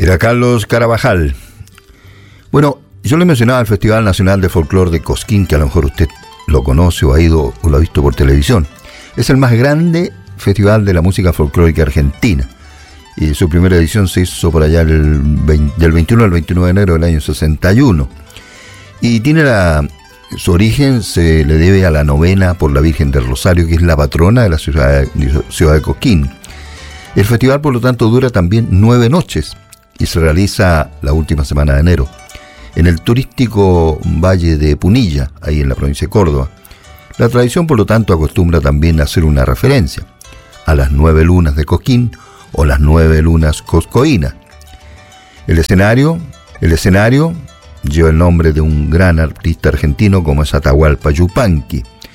Era Carlos Carabajal. Bueno, yo le mencionaba el Festival Nacional de Folclore de Cosquín, que a lo mejor usted lo conoce o ha ido o lo ha visto por televisión. Es el más grande festival de la música folclórica argentina. Y su primera edición se hizo por allá del 21 al 29 de enero del año 61. Y tiene su origen se le debe a la novena por la Virgen del Rosario, que es la patrona de la ciudad de Cosquín. El festival, por lo tanto, dura también 9 noches y se realiza la última semana de enero en el turístico Valle de Punilla, ahí en la provincia de Córdoba. La tradición, por lo tanto, acostumbra también a hacer una referencia a las 9 lunas de Cosquín o las 9 lunas coscoínas. El escenario lleva el nombre de un gran artista argentino como es Atahualpa Yupanqui.